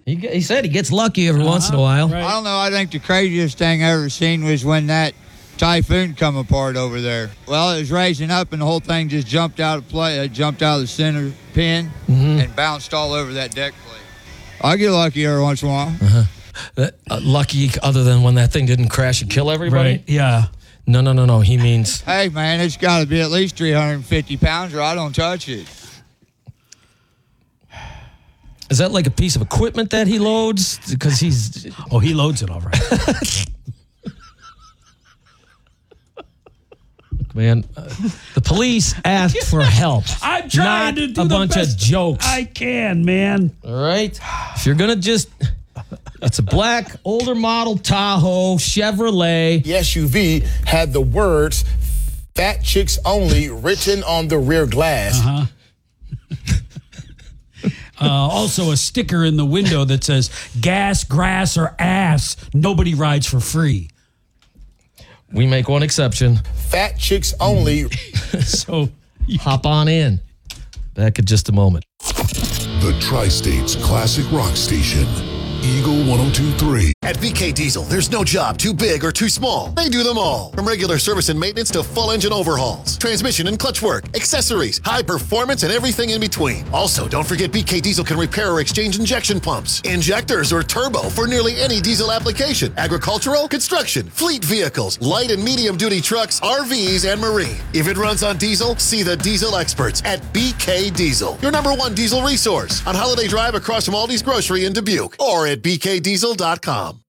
He said he gets lucky every once in a while. Right. I don't know. I think the craziest thing I ever seen was when that typhoon come apart over there. Well, it was raising up, and the whole thing just jumped out of play. It jumped out of the center pin and bounced all over that deck plate. I get lucky every once in a while. Lucky other than when that thing didn't crash and kill everybody? Right, yeah. No. He means... Hey, man, it's got to be at least 350 pounds or I don't touch it. Is that like a piece of equipment that he loads? Because he's... Oh, he loads it all right. Man, the police asked for help. I'm trying not to do a the bunch best of jokes. I can, man. All right? If you're going to just... It's a black, older model Tahoe Chevrolet. The SUV had the words "Fat Chicks Only" written on the rear glass. Also, a sticker in the window that says "Gas, grass, or ass. Nobody rides for free." We make one exception. Fat Chicks Only. So, Hop on in. Back in just a moment. The Tri-State's classic rock station, Eagle 102.3. At BK Diesel, there's no job too big or too small. They do them all. From regular service and maintenance to full engine overhauls, transmission and clutch work, accessories, high performance, and everything in between. Also, don't forget BK Diesel can repair or exchange injection pumps, injectors, or turbo for nearly any diesel application. Agricultural, construction, fleet vehicles, light and medium duty trucks, RVs, and marine. If it runs on diesel, see the diesel experts at BK Diesel. Your #1 diesel resource on Holiday Drive across from Aldi's Grocery in Dubuque or at bkdiesel.com.